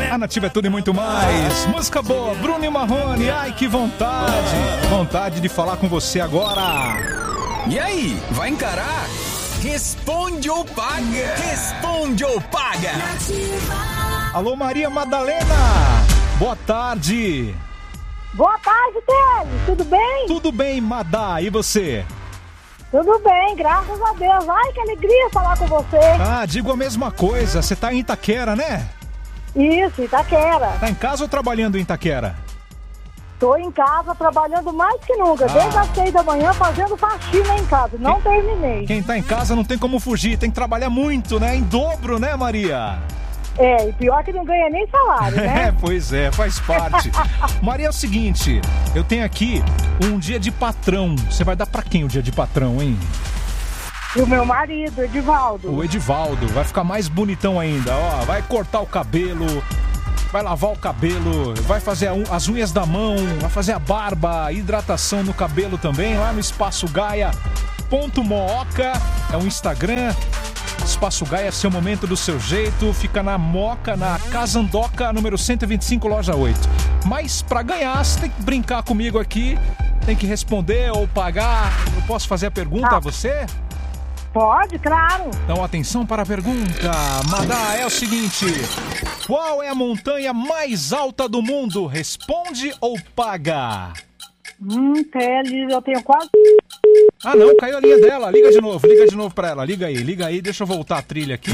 A Nativa é tudo e muito mais. Música boa, Bruno e Marrone. Ai, que vontade. Vontade de falar com você agora. E aí, vai encarar? Responde ou paga? Responde ou paga? Alô, Maria Madalena. Boa tarde. Boa tarde, Télio. Tudo bem? Tudo bem, Madá. E você? Tudo bem, graças a Deus. Ai, que alegria falar com você. Ah, digo a mesma coisa. Você tá em Itaquera, né? Isso, Itaquera. Tá em casa ou trabalhando em Itaquera? Tô em casa trabalhando mais que nunca, desde as 6 da manhã fazendo faxina em casa. Não terminei. Quem tá em casa não tem como fugir, tem que trabalhar muito, né? Em dobro, né, Maria? É, e pior que não ganha nem salário, né? É, pois é, faz parte. Maria, é o seguinte, eu tenho aqui um dia de patrão. Você vai dar pra quem o dia de patrão, hein? E o meu marido, Edivaldo. O Edivaldo, vai ficar mais bonitão ainda, ó. Vai cortar o cabelo, vai lavar o cabelo, vai fazer as unhas da mão, vai fazer a barba, hidratação no cabelo também, lá no Espaço Gaia.mooca, é um Instagram. Espaço Gaia, seu momento do seu jeito, fica na Moca, na Casandoca, número 125, loja 8. Mas pra ganhar, você tem que brincar comigo aqui, tem que responder ou pagar. Eu posso fazer a pergunta a você? Pode, claro. Então, atenção para a pergunta. Madá, é o seguinte: qual é a montanha mais alta do mundo? Responde ou paga? Télio, eu tenho quase... Ah, não, caiu a linha dela. Liga de novo pra ela. Liga aí. Deixa eu voltar a trilha aqui.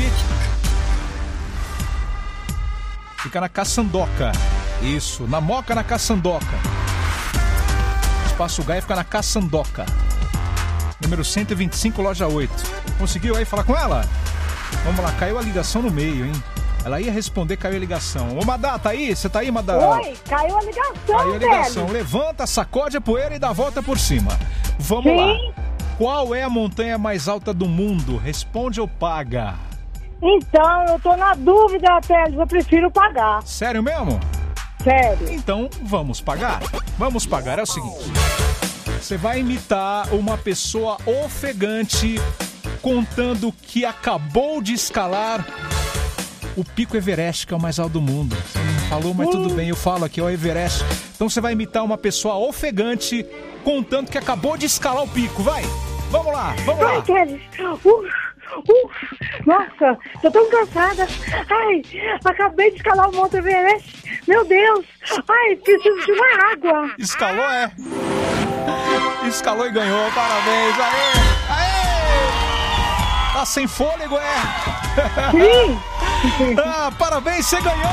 Fica na Caçandoca. Isso, na Moca, na Caçandoca. Espaço Gaia fica na Caçandoca. Número 125, loja 8. Conseguiu aí falar com ela? Vamos lá, caiu a ligação no meio, hein? Ela ia responder, caiu a ligação. Ô, Madá, tá aí? Você tá aí, Madá? Oi, caiu a ligação, Caiu a ligação. velho. Levanta, sacode a poeira e dá a volta por cima. Vamos lá. Qual é a montanha mais alta do mundo? Responde ou paga? Então, eu tô na dúvida, Télio. Eu prefiro pagar. Sério mesmo? Sério. Então, vamos pagar. Vamos pagar. É o seguinte. Você vai imitar uma pessoa ofegante contando que acabou de escalar o Pico Everest, que é o mais alto do mundo. Você não falou, mas tudo bem, eu falo aqui, é o Everest. Então você vai imitar uma pessoa ofegante contando que acabou de escalar o pico. Vai! Vamos lá, vamos lá! Ai, Télio. Nossa, tô tão cansada. Ai, acabei de escalar o Monte Everest. Meu Deus. Ai, preciso de uma água. Escalou, é? Escalou e ganhou, parabéns! Aê! Tá sem fôlego, é? Sim! Parabéns, você ganhou!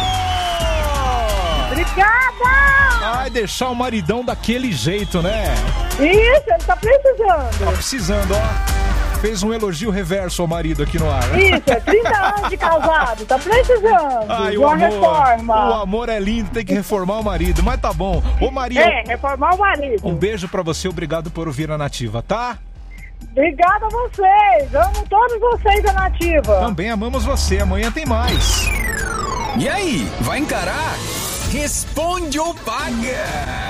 Obrigada! Vai deixar o maridão daquele jeito, né? Isso, ele tá precisando. Tá precisando, ó. Fez um elogio reverso ao marido aqui no ar. Isso, é 30 anos de casado, tá precisando de uma reforma. O amor é lindo, tem que reformar o marido, mas tá bom. Ô, Maria... reformar o marido. Um beijo pra você, obrigado por ouvir a Nativa, tá? Obrigada a vocês, amo todos vocês da Nativa. Também amamos você, amanhã tem mais. E aí, vai encarar? Responde ou paga?